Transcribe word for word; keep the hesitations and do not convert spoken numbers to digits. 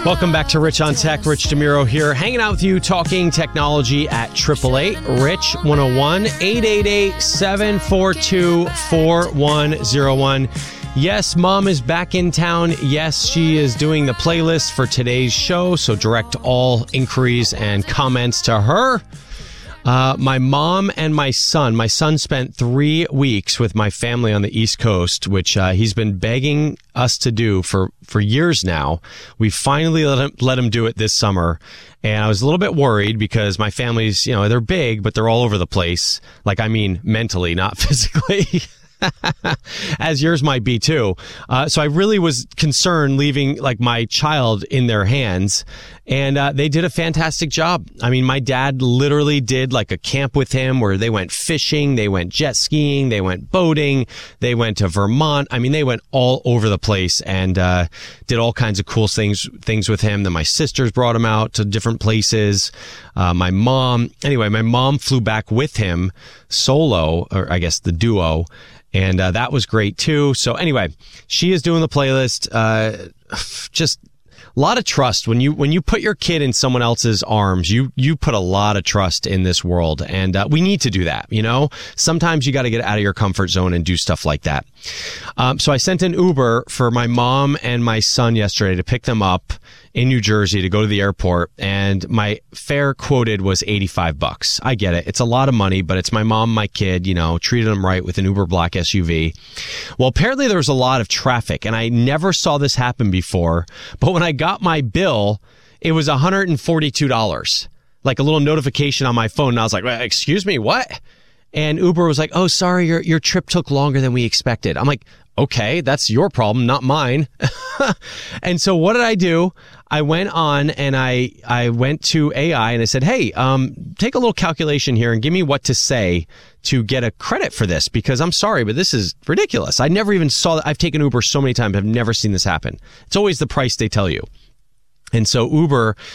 Welcome back to Rich on Tech. Rich DeMuro here, hanging out with you, talking technology at eight eight eight, Rich one oh one, eight eight eight, seven four two, four one oh one. Yes, Mom is back in town. Yes, she is doing the playlist for today's show, so direct all inquiries and comments to her. Uh, my mom and my son, my son spent three weeks with my family on the East Coast, which uh, he's been begging us to do for, for years now. We finally let him, let him do it this summer. And I was a little bit worried because my family's, you know, they're big, but they're all over the place. Like, I mean, mentally, not physically. As yours might be too. Uh, so I really was concerned leaving like my child in their hands, and uh, they did a fantastic job. I mean, my dad literally did like a camp with him where they went fishing, they went jet skiing, they went boating, they went to Vermont. I mean, they went all over the place and uh, did all kinds of cool things things with him. Then my sisters brought him out to different places. Uh, my mom, anyway, my mom flew back with him solo, or I guess the duo. And uh, that was great, too. So anyway, she is doing the playlist. Uh, just a lot of trust. When you when you put your kid in someone else's arms, you you put a lot of trust in this world. And uh, we need to do that, you know? Sometimes you got to get out of your comfort zone and do stuff like that. Um, so I sent an Uber for my mom and my son yesterday to pick them up in New Jersey to go to the airport, and my fare quoted was eighty-five bucks. I get it. It's a lot of money, but it's my mom, my kid, you know, treated them right with an Uber Black S U V. Well, apparently there was a lot of traffic, and I never saw this happen before, but when I got my bill, it was one hundred forty-two dollars. Like a little notification on my phone, and I was like, excuse me, what? And Uber was like, oh, sorry, your your trip took longer than we expected. I'm like, okay, that's your problem, not mine. And so what did I do? I went on and I, I went to A I and I said, hey, um, take a little calculation here and give me what to say to get a credit for this, because I'm sorry, but this is ridiculous. I never even saw that. I've taken Uber so many times. I've never seen this happen. It's always the price they tell you. And so Uber